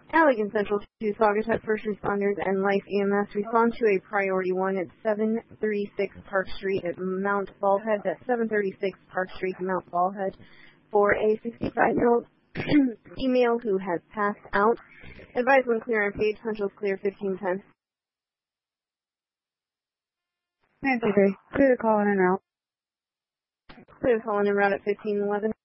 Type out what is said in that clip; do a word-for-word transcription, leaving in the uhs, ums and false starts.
Allegan Central to Saugatuck First Responders and Life E M S respond to a priority one at seven thirty-six Park Street at Mount Baldhead. That's seven thirty-six Park Street, Mount Baldhead, for a sixty-five-year-old female who has passed out. Advise when clear on page. Central's clear fifteen ten. Nancy three. Clear the call in and route. Clear the call in and route at fifteen eleven.